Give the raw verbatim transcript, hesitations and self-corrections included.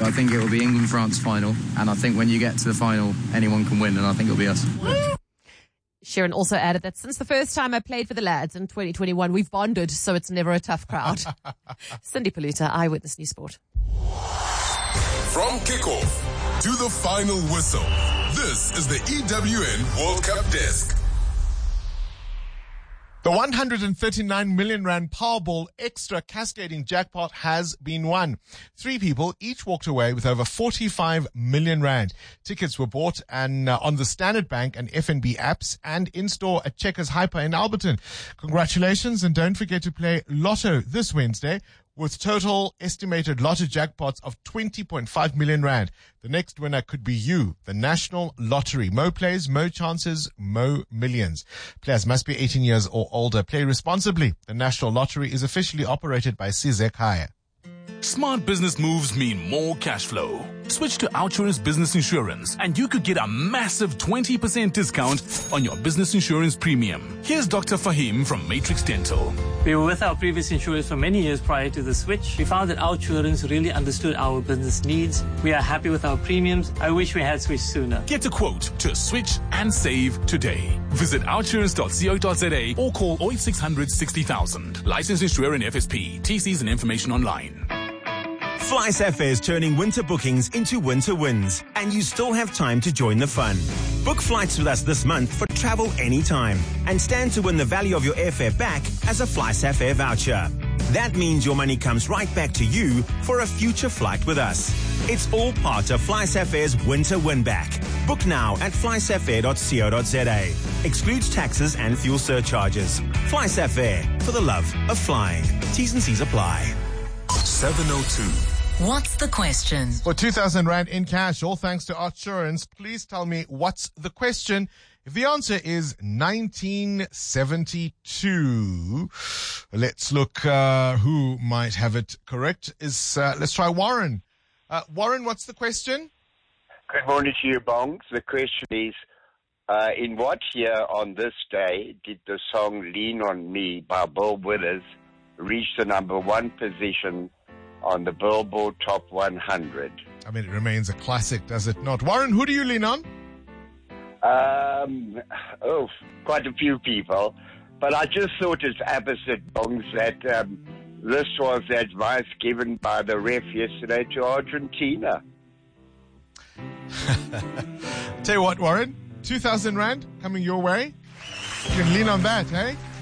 I think it will be England-France final, and I think when you get to the final, anyone can win, and I think it'll be us. Sharon also added that since the first time I played for the lads in twenty twenty-one, we've bonded, so it's never a tough crowd. Cindy Paluta, Eyewitness News Sport. From kickoff to the final whistle, this is the E W N World Cup Desk. The one hundred thirty-nine million rand Powerball extra cascading jackpot has been won. Three people each walked away with over forty-five million rand. Tickets were bought and uh, on the Standard Bank and F N B apps and in-store at Checkers Hyper in Alberton. Congratulations, and don't forget to play Lotto this Wednesday with total estimated lotto jackpots of twenty point five million rand. The next winner could be you, the National Lottery. Mo plays, mo chances, mo millions. Players must be eighteen years or older. Play responsibly. The National Lottery is officially operated by Sizek Hire. Smart business moves mean more cash flow. Switch to Outsurance Business Insurance and you could get a massive twenty percent discount on your business insurance premium. Here's Doctor Fahim from Matrix Dental. We were with our previous insurers for many years prior to the switch. We found that Outsurance really understood our business needs. We are happy with our premiums. I wish we had switched sooner. Get a quote to switch and save today. Visit outsurance dot co dot za or call oh eight six hundred sixty thousand. Licensed insurer in F S P. T Cs and information online. FlySafair is turning winter bookings into winter wins, and you still have time to join the fun. Book flights with us this month for travel anytime, and stand to win the value of your airfare back as a FlySafair voucher. That means your money comes right back to you for a future flight with us. It's all part of FlySafair's winter win back. Book now at flysafair dot co dot za. Excludes taxes and fuel surcharges. FlySafair, for the love of flying. T's and C's apply. seven oh two. What's the question? For two thousand rand in cash, all thanks to Outsurance, please tell me what's the question. If the answer is nineteen seventy-two, let's look uh, who might have it correct. Is uh, Let's try Warren. Uh, Warren, what's the question? Good morning to you, Bongs. The question is, uh, in what year on this day did the song Lean on Me by Bill Withers reach the number one position on the Billboard Top one hundred? I mean, it remains a classic, does it not? Warren, who do you lean on? Um, oh, quite a few people. But I just thought it's opposite, Bongs, that um, this was the advice given by the ref yesterday to Argentina. Tell you what, Warren, two thousand rand coming your way. You can lean on that, eh?